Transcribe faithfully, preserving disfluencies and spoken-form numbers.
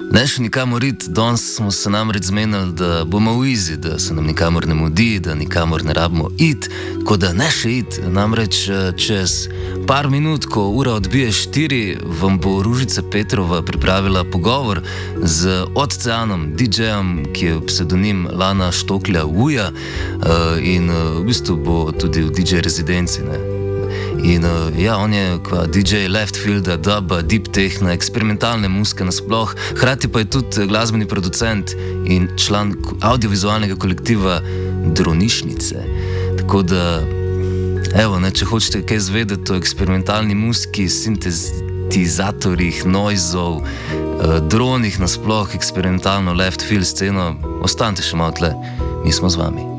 Ne še nikamor iti, danes smo se namreč zmenili, da bomo v izi, da se nam nikamor ne mudi, da nikamor ne rabimo iti, tako da ne še iti. Namreč čez par minut, ko ura odbije štiri, vam bo Ružica Petrova pripravila pogovor z Oceanom, didžejem, ki je pseudonim Lana Štoklja Uja in v bistvu bo tudi v didžej rezidenci, ne. In uh, ja, on je kva didžej leftfielda, duba, deep techna, eksperimentalne muzike nasploh, hkrati pa je tudi glasbeni producent in član audiovizualnega kolektiva Dronišnice. Tako da, evo, ne, če hočete kaj zvedeti o eksperimentalni muziki, sintetizatorjih, noizov, uh, dronih nasploh, eksperimentalno leftfield sceno, ostanite še malo tle, mi smo z vami.